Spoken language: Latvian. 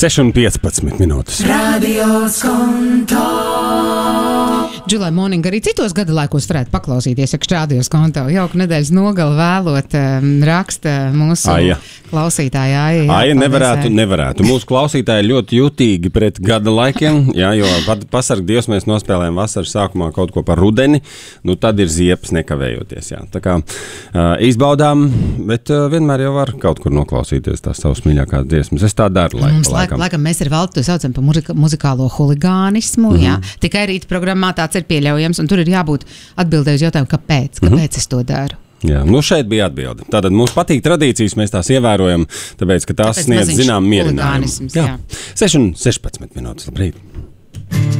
6:15 minūtes. Radio Skonto. July Morning arī citos gada laikos varētu paklausīties, ja Radio Skonto. Jauku nedēļas nogali vēlot, raksta mūsu klausītāja Aija. Aija nevarētu. Mūsu klausītāji ļoti jutīgi pret gada laikiem, jā, jo pasarg Dievs mēs nospēlējam vasaras sākumā kaut ko par rudeni, nu tad ir ziepes nekavējoties, jā. Tā kā izbaudām, bet vienmēr jau var kaut kur noklausīties tās savas mīļākās dziesmas. Es tā daru laikam mēs ar Valtu to saucam par muzikālo huligānismu, jā. Tikai rīt programmā tāds ir pieļaujams, un tur ir jābūt atbildēju uz jautājumu, kāpēc es to daru. Jā, nu šeit bija atbilde. Tātad mums patīk tradīcijas, mēs tās ievērojam, tāpēc, ka tās sniedz zinām mierinājumu. Jā. 6:16 minūtes, labrīt.